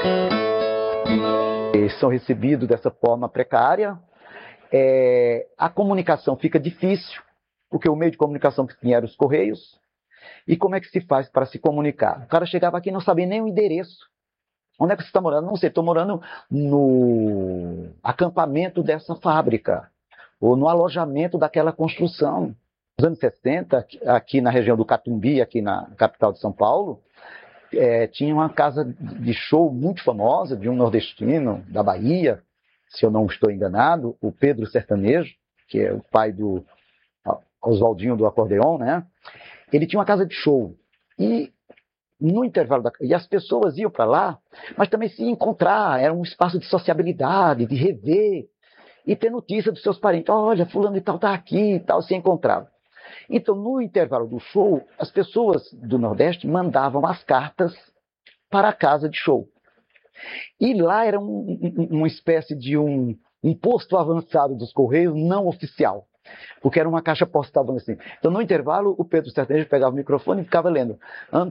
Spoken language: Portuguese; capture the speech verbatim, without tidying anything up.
E são recebidos dessa forma precária, é, a comunicação fica difícil, porque o meio de comunicação que tinha era os Correios. E como é que se faz para se comunicar? O cara chegava aqui e não sabia nem o endereço. Onde é que você está morando? Não sei, estou morando no acampamento dessa fábrica, ou no alojamento daquela construção. Nos anos sessenta, aqui na região do Catumbi, aqui na capital de São Paulo, é, tinha uma casa de show muito famosa, de um nordestino da Bahia, se eu não estou enganado, o Pedro Sertanejo, que é o pai do Oswaldinho do acordeon, né? Ele tinha uma casa de show. E no intervalo da... E as pessoas iam para lá, mas também se encontrar, era um espaço de sociabilidade, de rever, e ter notícia dos seus parentes. Olha, fulano e tal está aqui e tal, se encontrava. Então, no intervalo do show, as pessoas do Nordeste mandavam as cartas para a casa de show. E lá era um, um, uma espécie de um, um posto avançado dos Correios não oficial, porque era uma caixa postal assim. Então, no intervalo, o Pedro Sertanejo pegava o microfone e ficava lendo.